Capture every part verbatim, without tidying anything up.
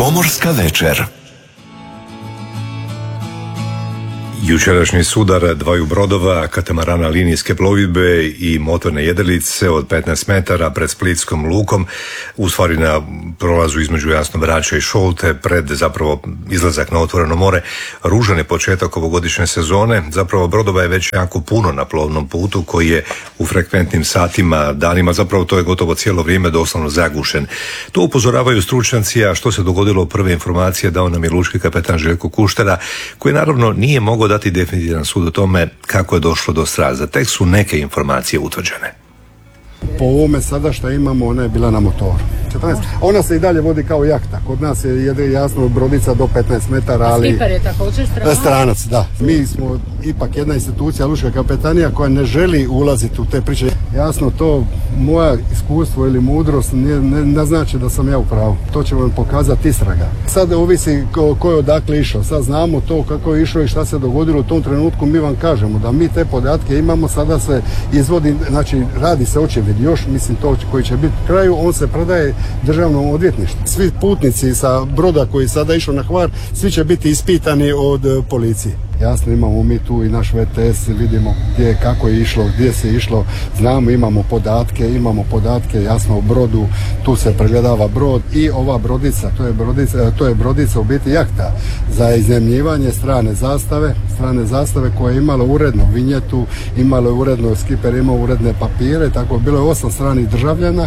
Pomorska večer. Jučerašnji sudar dvaju brodova, katamarana linijske plovidbe i motorne jedrilice od petnaest metara pred Splitskom lukom, u stvari na prolazu između jasno Brača i Šolte, pred zapravo izlazak na otvoreno more, ružan je početak ovogodišnje sezone. Zapravo brodova je već jako puno na plovnom putu koji je u frekventnim satima, danima, zapravo to je gotovo cijelo vrijeme doslovno zagušen. To upozoravaju stručnjaci, a što se dogodilo, prve informacije dao nam je lučki kapetan Željko Kuštera, koji naravno nije mogao dati definitivan sud o tome kako je došlo do straza. Tek su neke informacije utvrđene. Po ovome sada što imamo, ona je bila na motoru. četrnaest Ona se i dalje vodi kao jahta. Kod nas je jedno jasno brodica do petnaest metara, ali... Skiper je također stranac? Stranac, da. Mi smo ipak jedna institucija, lučka kapetanija, koja ne želi ulaziti u te priče. Jasno, to moja iskustvo ili mudrost ne, ne, ne znači da sam ja u pravu. To će vam pokazati istraga. Sad ovisi ko, ko je odakle išao. Sad znamo to kako je išao i šta se dogodilo u tom trenutku. Mi vam kažemo da mi te podatke imamo, sada se izvodi, znači radi se očevid. Još, mislim, to koji će biti kraju, on se predaje državnom odvjetništvu. Svi putnici sa broda koji sada išao na Hvar, svi će biti ispitani od policije. Jasno, imamo mi tu i naš V T S, vidimo gdje, kako je išlo, gdje se išlo, znamo, imamo podatke, imamo podatke, jasno, o brodu, tu se pregledava brod i ova brodica, to je brodica, to je brodica u biti jahta za iznajmljivanje strane zastave, strane zastave koja je imala uredno vinjetu, imala je uredno, skiper imao uredne papire, tako bilo je osam stranih državljana,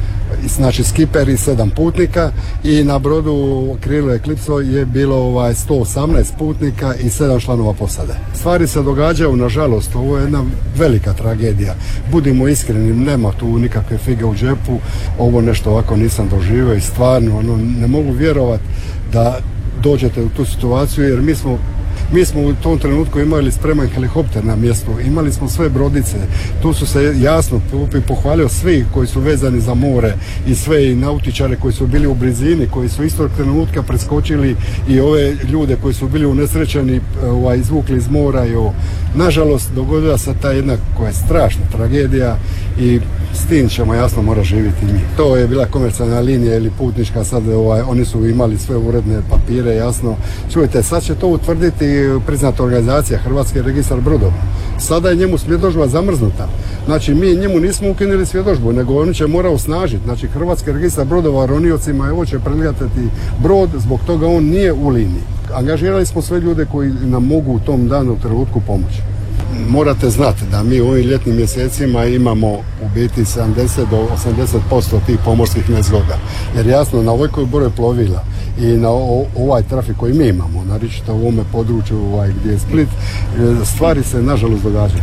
znači skiper i sedam putnika, i na brodu Krilo Eclipso je bilo ovaj sto osamnaest putnika i sedam članova posade. Stvari se događaju, nažalost, ovo je jedna velika tragedija. Budimo iskreni, nema tu nikakve fige u džepu, ovo nešto ovako nisam doživio i stvarno ono, ne mogu vjerovati da dođete u tu situaciju, jer mi smo Mi smo u tom trenutku imali spreman helikopter na mjestu, imali smo sve brodice, tu su se jasno pohvalio svi koji su vezani za more i sve i nautičare koji su bili u blizini, koji su istog trenutka preskočili i ove ljude koji su bili unesrećeni, ovaj, izvukli iz mora. I ovo. Nažalost, dogodila se ta jedna koja je strašna tragedija i s tim ćemo jasno mora živjeti mi. To je bila komercijalna linija ili putnička, sad ovaj, oni su imali sve uredne papire, jasno. Čujte, sad će to utvrditi priznata organizacija, Hrvatski registar brodova. Sada je njemu svjedodžba zamrznuta. Znači, mi njemu nismo ukinuli svjedodžbu, nego oni će mora osnažiti. Znači, Hrvatski registar brodova roniocima, evo će pregledati brod, zbog toga on nije u liniji. Angažirali smo sve ljude koji nam mogu u tom danu u trenutku pomoći. Morate znati da mi u ovim ljetnim mjesecima imamo u biti sedamdeset do osamdeset posto tih pomorskih nezgoda. Jer jasno, na ovoj broj plovila i na ovaj trafik koji mi imamo, naročito u ovome području ovaj, gdje je Split, stvari se nažalost događaju.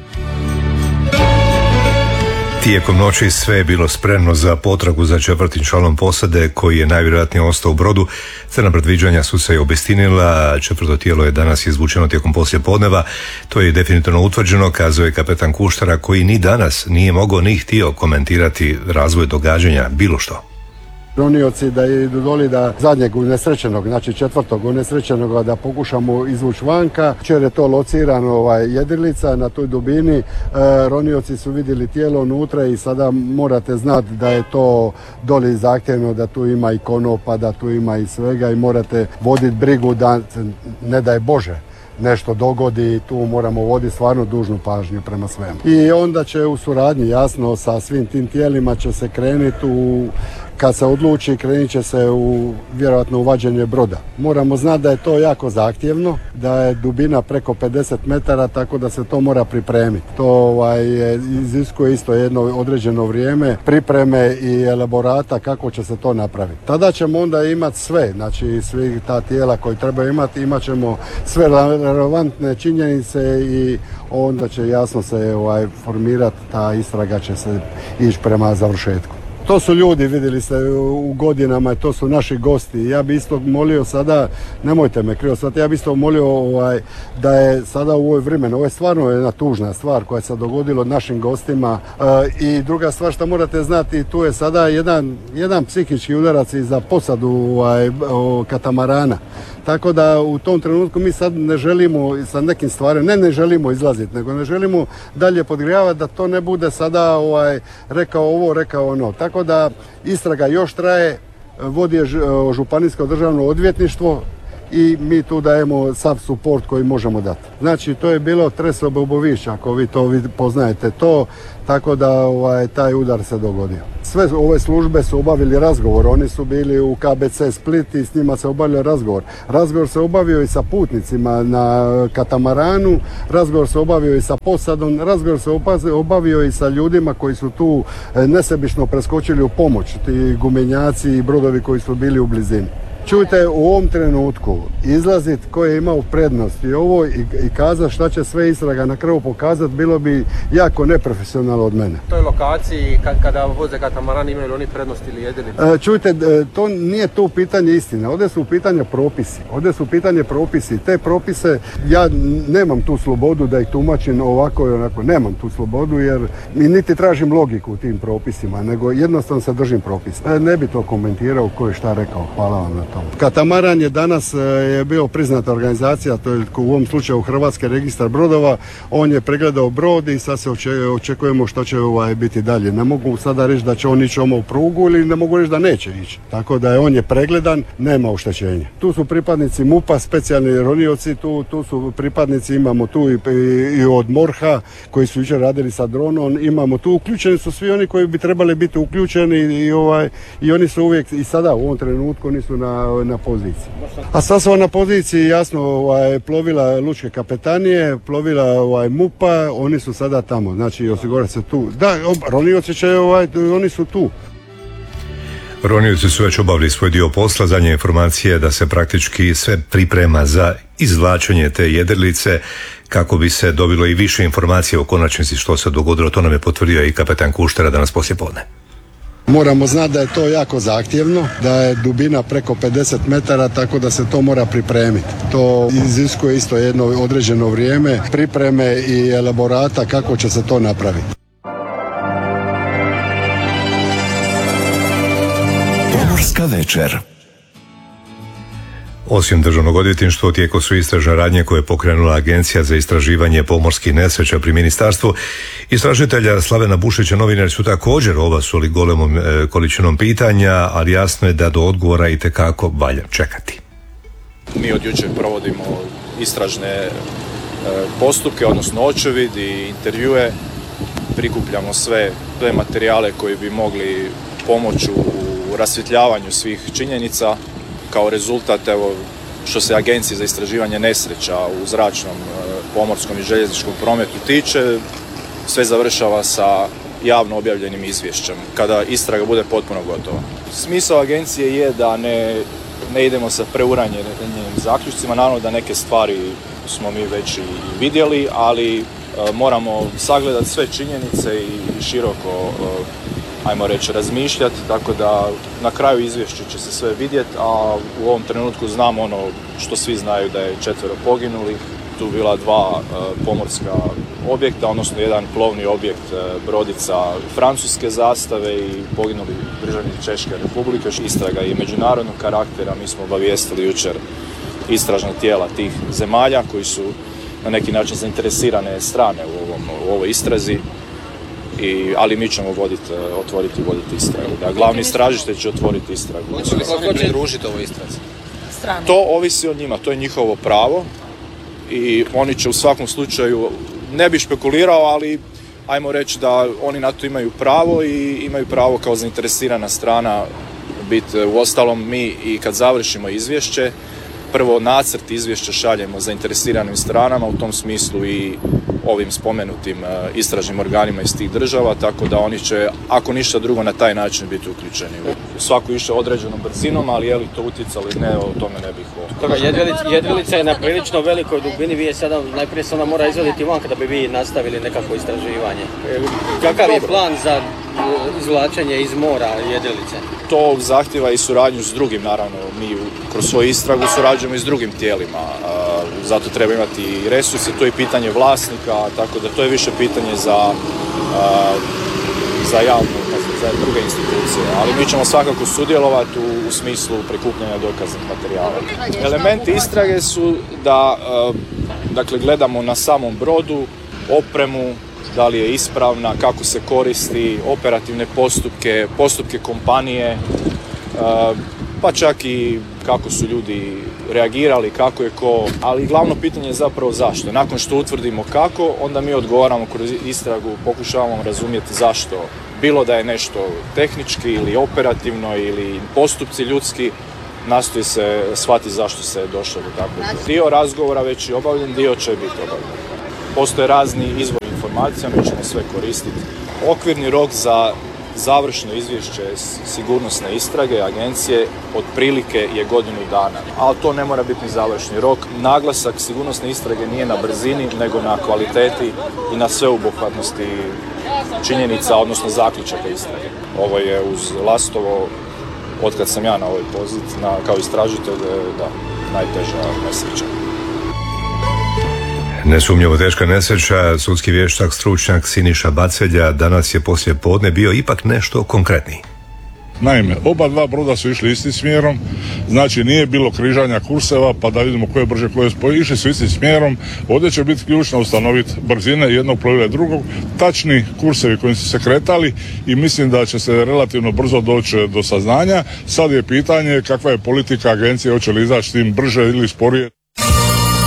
Tijekom noći sve je bilo spremno za potragu za četvrtim članom posade koji je najvjerojatnije ostao u brodu. Crna predviđanja su se i obistinila, četvrto tijelo je danas izvučeno tijekom poslijepodneva. To je definitivno utvrđeno, kazao je kapetan Kuštara, koji ni danas nije mogao ni htio komentirati razvoj događanja, bilo što. Ronioci da idu doli da zadnjeg unesrećenog, znači četvrtog unesrećenog da pokušamo izvući vanka. Čer je to locirano ovaj, jedrilica na toj dubini. E, ronioci su vidjeli tijelo unutra i sada morate znati da je to doli zahtjevno, da tu ima i konopa, da tu ima i svega i morate voditi brigu da ne daj Bože nešto dogodi i tu moramo voditi stvarno dužnu pažnju prema svemu. I onda će u suradnji jasno sa svim tim tijelima će se krenuti u, kad se odluči, krenit će se u vjerojatno uvađenje broda. Moramo znati da je to jako zahtjevno, da je dubina preko pedeset metara, tako da se to mora pripremiti. To ovaj, iziskuje isto jedno određeno vrijeme pripreme i elaborata kako će se to napraviti. Tada ćemo onda imati sve, znači svi ta tijela koji trebaju imati, imat ćemo sve relevantne činjenice i onda će jasno se ovaj, formirati, ta istraga će se ići prema završetku. To su ljudi, vidjeli ste u godinama, to su naši gosti. Ja bi isto molio sada, nemojte me krivo sad, ja bi isto molio ovaj, da je sada u ovoj vremenu, ovo je stvarno jedna tužna stvar koja se dogodila našim gostima. E, I druga stvar što morate znati, tu je sada jedan, jedan psihički udarac i za posadu ovaj, katamarana. Tako da u tom trenutku mi sad ne želimo sa nekim stvarima, ne ne želimo izlaziti, nego ne želimo dalje podgrijavati da to ne bude sada ovaj, rekao ovo, rekao ono. Tako da istraga još traje, vodi je županijsko državno odvjetništvo i mi tu dajemo sav suport koji možemo dati. Znači, to je bilo Tresobe ubovišća, ako vi to vi poznajete to, tako da ovaj, taj udar se dogodio. Sve ove službe su obavili razgovor, oni su bili u K B C Split i s njima se obavio razgovor. Razgovor se obavio i sa putnicima na katamaranu, razgovor se obavio i sa posadom, razgovor se obavio i sa ljudima koji su tu nesebično preskočili u pomoć, ti gumenjaci i brodovi koji su bili u blizini. Čujte, u ovom trenutku izlazit ko je imao prednost i ovo i, i kazati šta će sve istraga na kraju pokazati bilo bi jako neprofesionalno od mene. U toj lokaciji kad, kada voze katamaran imaju li oni prednost ili jedinice? Čujte, to nije to pitanje istine, ovdje su u pitanje propisi, ovdje su u pitanje propisi. Te propise, ja nemam tu slobodu da ih tumačim ovako i onako, nemam tu slobodu jer mi niti tražim logiku u tim propisima, nego jednostavno se držim propisa. Ne bi to komentirao ko je šta rekao, hvala vam na to. Katamaran je danas je bio priznata organizacija, to je u ovom slučaju Hrvatski registar brodova, on je pregledao brod i sad se očekujemo što će ovaj biti dalje. Ne mogu sada reći da će on ići u prugu ili ne mogu reći da neće ići. Tako da je on je pregledan, nema oštećenja. Tu su pripadnici MUP-a, specijalni ronioci, tu, tu su pripadnici, imamo tu i, i, i od MORH-a koji su jučer radili sa dronom, imamo tu, uključeni su svi oni koji bi trebali biti uključeni i, ovaj, i oni su uvijek i sada u ovom trenutku oni su na na poziciji. A sad su na poziciji jasno ovaj, plovila lučke kapetanije, plovila ovaj, MUP-a, oni su sada tamo, znači osigurati se tu. Da, ronioci će, ovaj, oni su tu. Ronioci su već obavili svoj dio posla, zadnje informacije da se praktički sve priprema za izvlačenje te jedrilice kako bi se dobilo i više informacije o konačnici što se dogodilo. To nam je potvrdio i kapetan Kuštera danas poslijepodne. Moramo znati da je to jako zahtjevno, da je dubina preko pedeset metara, tako da se to mora pripremiti. To iziskuje isto jedno određeno vrijeme, pripreme i elaborata kako će se to napraviti. Pomorska večer. Osim državnog odvjetništva, u tijeku su istražne radnje koje je pokrenula Agencija za istraživanje pomorskih nesreća pri ministarstvu. Istražitelja Slavena Bušića novinari su također obasuli golemom e, količinom pitanja, ali jasno je da do odgovora itekako valja čekati. Mi od jučer provodimo istražne e, postupke, odnosno očevid i intervjue. Prikupljamo sve, sve materijale koji bi mogli pomoći u rasvjetljavanju svih činjenica. Kao rezultat, evo, što se Agencije za istraživanje nesreća u zračnom, pomorskom i željezničkom prometu tiče, sve završava sa javno objavljenim izvješćem, kada istraga bude potpuno gotova. Smisao agencije je da ne, ne idemo sa preuranjenim zaključcima, naravno da neke stvari smo mi već i vidjeli, ali uh, moramo sagledati sve činjenice i široko uh, ajmo reći, razmišljati, tako da na kraju izvješća će se sve vidjeti, a u ovom trenutku znamo ono što svi znaju, da je četvero poginulih, tu bila dva uh, pomorska objekta, odnosno jedan plovni objekt uh, brodica francuske zastave i poginuli državnik Češke Republike. Istraga je međunarodnog karaktera, mi smo obavijestili jučer istražna tijela tih zemalja koji su na neki način zainteresirane strane u, ovom, u ovoj istrazi. I, ali mi ćemo voditi, otvoriti i voditi istragu. Da, glavni istražitelj će otvoriti istragu. Hoće li se oni pridružiti ovoj istrazi? Strane. To ovisi o njima, to je njihovo pravo i oni će u svakom slučaju, ne bi špekulirao, ali ajmo reći da oni na to imaju pravo i imaju pravo kao zainteresirana strana biti. Uostalom mi i kad završimo izvješće, prvo nacrt izvješća šaljemo zainteresiranim stranama, u tom smislu i ovim spomenutim uh, istražnim organima iz tih država, tako da oni će, ako ništa drugo, na taj način biti uključeni. Svako išao određenom brzinom, ali je li to utjecalo ili ne, o tome ne bih o... Toga, jedrilica, jedrilica je na prilično velikoj dubini, vi je sada, najprije se ona mora izvaditi van kada bi vi nastavili nekako istraživanje. Kakav je plan za izvlačenje iz mora jedrilice? To zahtjeva i suradnju s drugim, naravno, mi kroz svoju istragu surađujemo i s drugim tijelima, zato treba imati i resurse, to je pitanje vlasnika, tako da to je više pitanje za, za javno, za druge institucije, ali mi ćemo svakako sudjelovati u, u smislu prikupljanja dokaznih materijala. Elementi istrage su da dakle, gledamo na samom brodu opremu, da li je ispravna, kako se koristi, operativne postupke, postupke kompanije, pa čak i kako su ljudi reagirali, kako je ko, ali glavno pitanje je zapravo zašto. Nakon što utvrdimo kako, onda mi odgovaramo kroz istragu, pokušavamo razumjeti zašto. Bilo da je nešto tehnički ili operativno ili postupci ljudski, nastoji se shvatiti zašto se je došlo do takvog. Dio razgovora već je obavljen, dio će biti obavljen. Postoje razni izvori informacija, mi ćemo sve koristiti. Okvirni rok za završno izvješće sigurnosne istrage agencije otprilike je godinu dana, ali to ne mora biti ni završni rok. Naglasak sigurnosne istrage nije na brzini, nego na kvaliteti i na sveobuhvatnosti činjenica, odnosno zaključaka istrage. Ovo je uz Lastovo, otkad sam ja na ovoj poziciji, na, kao istražitelj, da, najteža nesreća. Nesumnjivo teška nesreća, sudski vještak, stručnjak Siniša Bacelja danas je poslije podne bio ipak nešto konkretniji. Naime, oba dva broda su išli istim smjerom, znači nije bilo križanja kurseva pa da vidimo koje brže koje spoje, išli su istim smjerom. Ovdje će biti ključno ustanoviti brzine jednog plovila i drugog, tačni kursevi kojim su se kretali i mislim da će se relativno brzo doći do saznanja. Sad je pitanje kakva je politika agencije, hoće li izaći tim brže ili sporije.